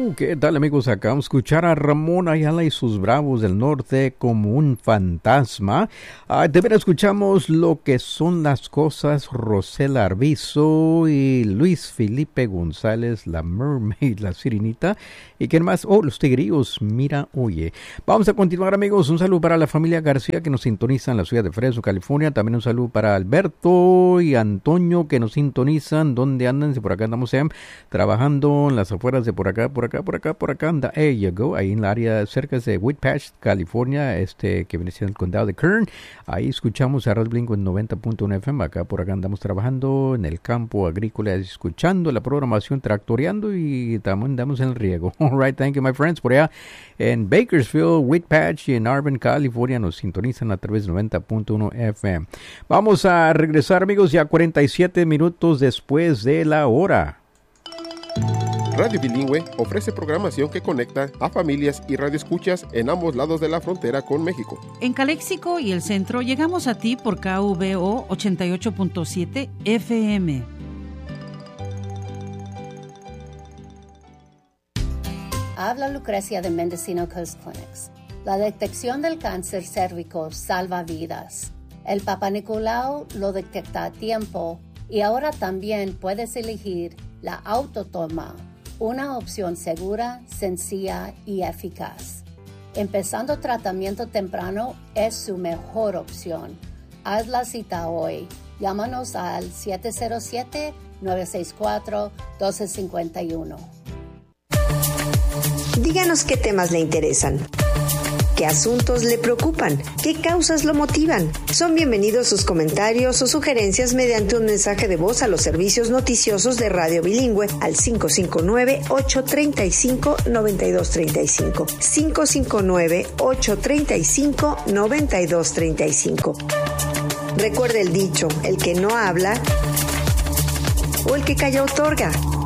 ¿Qué tal, amigos? Acabamos de escuchar a Ramón Ayala y sus Bravos del Norte como un fantasma. También escuchamos Lo que son las cosas, Rosela Arvizo y Luis Felipe González, La Mermaid, La Sirenita. ¿Y quién más? Oh, Los Tigrillos, Mira, Oye. Vamos a continuar, amigos. Un saludo para la familia García que nos sintoniza en la ciudad de Fresno, California. También un saludo para Alberto y Antonio que nos sintonizan. ¿Dónde andan? Si por acá andamos trabajando en las afueras de por acá anda, there you go, ahí en la área cerca de Whitpatch, California, que viene siendo el condado de Kern. Ahí escuchamos a Radio Bilingüe en 90.1 FM, acá por acá andamos trabajando en el campo agrícola, escuchando la programación, tractoreando y también andamos en el riego. All right, thank you, my friends. Por allá en Bakersfield, Whitpatch y en Arvin, California, nos sintonizan a través de 90.1 FM. Vamos a regresar, amigos, ya 47 minutos después de la hora. Radio Bilingüe ofrece programación que conecta a familias y radioescuchas en ambos lados de la frontera con México. En Calexico y el centro llegamos a ti por KVO 88.7 FM. Habla Lucrecia de Mendocino Coast Clinics. La detección del cáncer cérvico salva vidas. El Papa Nicolau lo detecta a tiempo y ahora también puedes elegir la autotoma, una opción segura, sencilla y eficaz. Empezando tratamiento temprano es su mejor opción. Haz la cita hoy. Llámanos al 707-964-1251. Díganos qué temas le interesan. ¿Qué asuntos le preocupan? ¿Qué causas lo motivan? Son bienvenidos sus comentarios o sugerencias mediante un mensaje de voz a los servicios noticiosos de Radio Bilingüe al 559-835-9235. 559-835-9235. Recuerde el dicho, el que no habla o el que calla otorga.